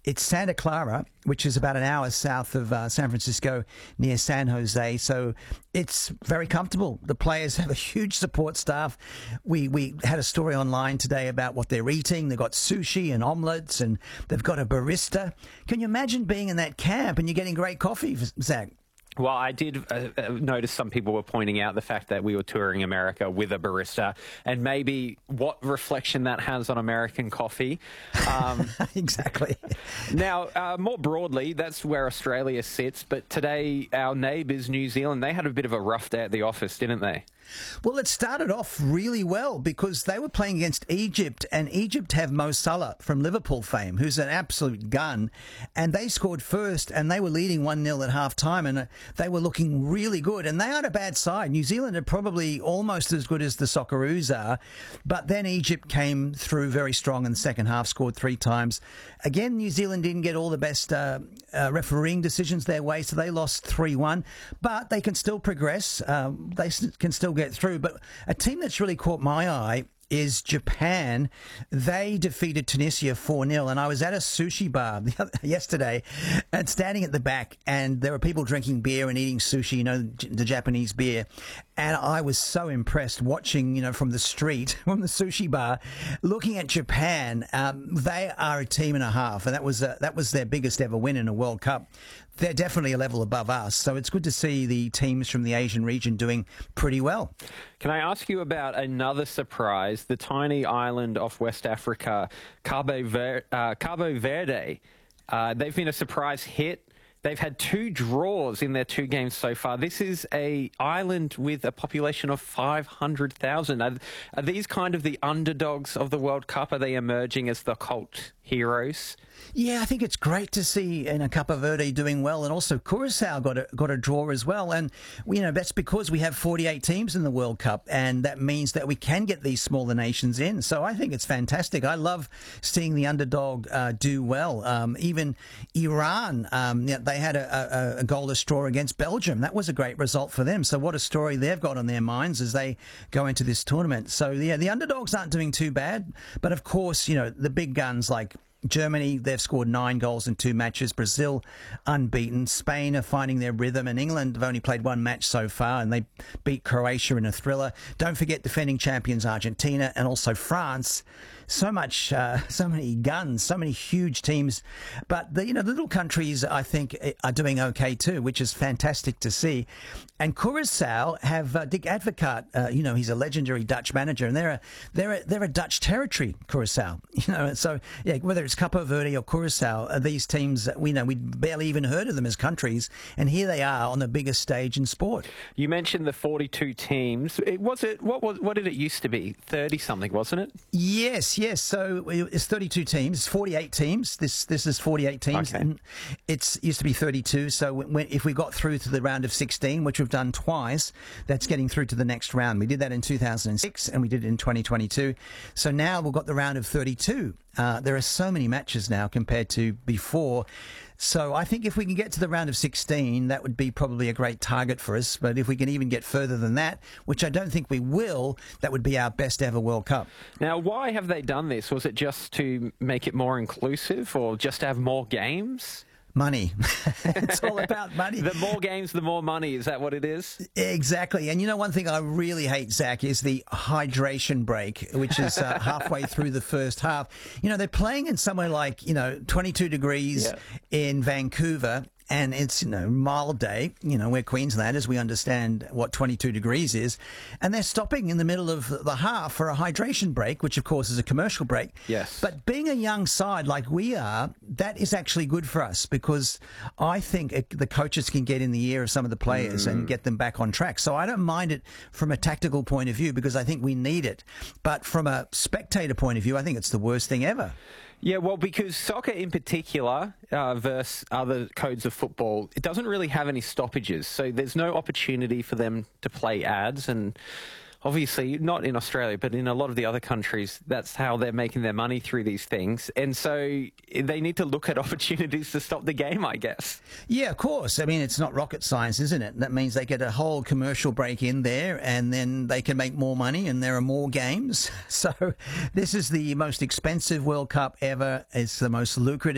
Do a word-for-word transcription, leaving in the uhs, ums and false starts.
It's Santa Clara, which is about an hour south of uh, San Francisco, near San Jose. So it's very comfortable. The players have a huge support staff. We we had a story online today about what they're eating. They've got sushi and omelets, and they've got a barista. Can you imagine being in that camp and you're getting great coffee, Zach? Well, I did uh, uh, notice some people were pointing out the fact that we were touring America with a barista, and maybe what reflection that has on American coffee. Um, exactly. Now, uh, more broadly, that's where Australia sits, but today our neighbours, New Zealand, they had a bit of a rough day at the office, didn't they? Well, it started off really well because they were playing against Egypt, and Egypt have Mo Salah from Liverpool fame, who's an absolute gun, and they scored first, and they were leading one nil at half-time, and they were looking really good, and they aren't a bad side. New Zealand are probably almost as good as the Socceroos are, but then Egypt came through very strong in the second half, scored three times. Again, New Zealand didn't get all the best uh, uh, refereeing decisions their way, so they lost three one, but they can still progress. Um, they s- can still get through. But a team that's really caught my eye is Japan. They defeated Tunisia four nil, and I was at a sushi bar yesterday and standing at the back, and there were people drinking beer and eating sushi, you know, the Japanese beer, and I was so impressed watching, you know, from the street, from the sushi bar, looking at Japan. Um, they are a team and a half, and that was uh, that was their biggest ever win in a World Cup. They're definitely a level above us, so it's good to see the teams from the Asian region doing pretty well. Can I ask you about another surprise, the tiny island off West Africa, Cabo, Ver- uh, Cabo Verde? Uh, they've been a surprise hit. They've had two draws in their two games so far. This is a island with a population of five hundred thousand. Are, are these kind of the underdogs of the World Cup? Are they emerging as the cult heroes? Yeah, I think it's great to see in a Cabo Verde doing well, and also Curacao got a, got a draw as well. And, you know, that's because we have forty-eight teams in the World Cup, and that means that we can get these smaller nations in. So I think it's fantastic. I love seeing the underdog uh, do well. Um, even Iran, um, yeah, they had a, a, a goalless draw against Belgium. That was a great result for them. So what a story they've got on their minds as they go into this tournament. So, yeah, the underdogs aren't doing too bad. But, of course, you know, the big guns like Germany, they've scored nine goals in two matches. Brazil, unbeaten. Spain are finding their rhythm. And England have only played one match so far, and they beat Croatia in a thriller. Don't forget defending champions Argentina, and also France. So much, uh, so many guns, so many huge teams. But, the, you know, the little countries, I think, are doing okay too, which is fantastic to see. And Curacao have uh, Dick Advocaat, uh, you know, he's a legendary Dutch manager, and they're a, they're a, they're a Dutch territory, Curacao. You know, so, yeah, whether it's Cabo Verde or Curacao, uh, these teams, we know, we'd barely even heard of them as countries, and here they are on the biggest stage in sport. You mentioned the forty-two teams. It, was it, what, was, what did it used to be? thirty-something, wasn't it? Yes, yes. So it's thirty-two teams. It's forty-eight teams. This this is forty-eight teams. Okay. And it's used to be thirty-two. So when, if we got through to the round of sixteen, which we've done twice, that's getting through to the next round. We did that in two thousand six, and we did it in twenty twenty-two. So now we've got the round of thirty-two. Uh, there are so many matches now compared to before. So I think if we can get to the round of sixteen, that would be probably a great target for us. But if we can even get further than that, which I don't think we will, that would be our best ever World Cup. Now, why have they done this? Was it just to make it more inclusive, or just to have more games? Money. It's all about money. The more games, the more money. Is that what it is? Exactly. And you know, one thing I really hate, Zach, is the hydration break, which is uh, halfway through the first half. You know, they're playing in somewhere like, you know, twenty-two degrees yeah. in Vancouver. And it's, you know, mild day, you know, we're Queenslanders, we understand what twenty-two degrees is. And they're stopping in the middle of the half for a hydration break, which, of course, is a commercial break. Yes. But being a young side like we are, that is actually good for us, because I think it, the coaches can get in the ear of some of the players mm. and get them back on track. So I don't mind it from a tactical point of view, because I think we need it. But from a spectator point of view, I think it's the worst thing ever. Yeah, well, because soccer in particular uh, versus other codes of football, it doesn't really have any stoppages. So there's no opportunity for them to play ads. And obviously, not in Australia, but in a lot of the other countries, that's how they're making their money through these things. And so they need to look at opportunities to stop the game, I guess. Yeah, of course. I mean, it's not rocket science, isn't it? That means they get a whole commercial break in there, and then they can make more money, and there are more games. So this is the most expensive World Cup ever. It's the most lucrative.